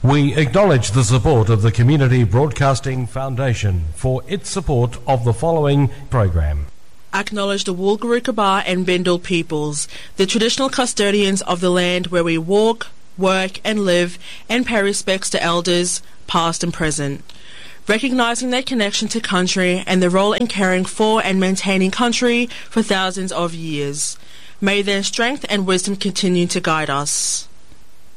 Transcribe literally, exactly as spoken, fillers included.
We acknowledge the support of the Community Broadcasting Foundation for its support of the following program. Acknowledge the Woolgarukaba and Bendel peoples, the traditional custodians of the land where we walk, work and live, and pay respects to elders, past and present. Recognising their connection to country and their role in caring for and maintaining country for thousands of years. May their strength and wisdom continue to guide us.